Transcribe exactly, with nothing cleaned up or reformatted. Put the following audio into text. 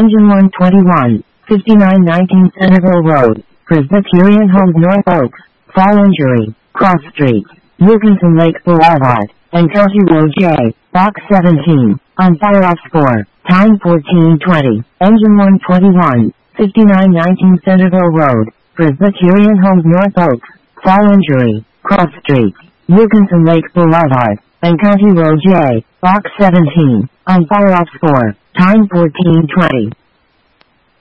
Engine one twenty-one, fifty-nine nineteen Centerville Road, Presbyterian Homes North Oaks, Fall Injury, Cross Street, Wilkinson Lake Boulevard, and County Road J, Box seventeen, on fire off score, time fourteen twenty, Engine one twenty-one, fifty-nine nineteen Centerville Road, Presbyterian Homes North Oaks, Fall Injury, Cross Street, Wilkinson Lake Boulevard, and County Road J, Box seventeen, on fire off score, time fourteen twenty.